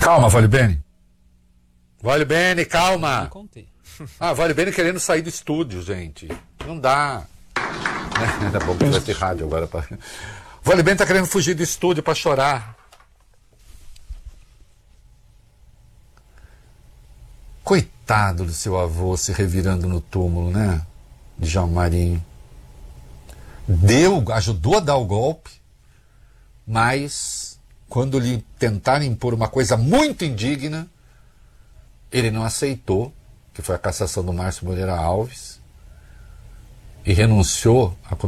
Calma, Vale Bene. Vale Bene, calma. Eu contei. Vale Bene querendo sair do estúdio, gente. Não dá. Era bom que tivesse rádio agora. Vale Bene tá querendo fugir do estúdio para chorar. Coitado do seu avô se revirando no túmulo, né? De João Marinho. Ajudou a dar o golpe, mas quando lhe tentaram impor uma coisa muito indigna, ele não aceitou, que foi a cassação do Márcio Moreira Alves, e renunciou a